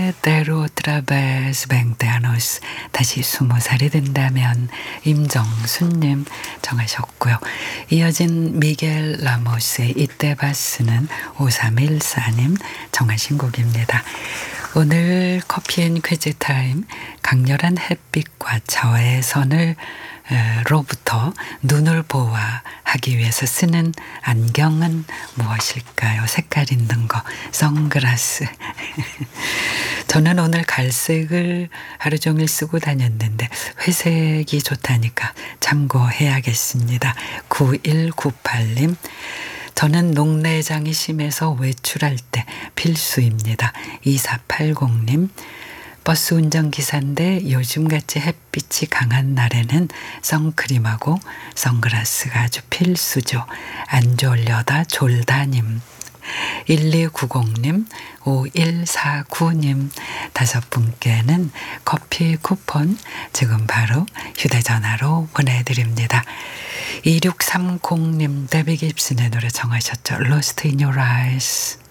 데로 오트라 베스 뱅테아노스 다시 20살이 된다면 임정순님 정하셨고요. 이어진 미겔 라모스의 이때 바스는 5314님 정하신 곡입니다. 오늘 커피앤 퀴즈 타임 강렬한 햇빛과 자외선을 로부터 눈을 보호하기 위해서 쓰는 안경은 무엇일까요? 색깔 있는 거, 선글라스. 저는 오늘 갈색을 하루 종일 쓰고 다녔는데 회색이 좋다니까 참고해야겠습니다. 9198님. 저는 녹내장이 심해서 외출할 때 필수입니다. 2480님. 버스 운전기사인데 요즘같이 햇빛이 강한 날에는 선크림하고 선글라스가 아주 필수죠. 안 졸려다 졸다님. 1290님, 5149님 5분께는 커피 쿠폰 지금 바로 휴대전화로 보내드립니다. 2630님 데비 깁슨의 노래 정하셨죠. Lost in Your Eyes.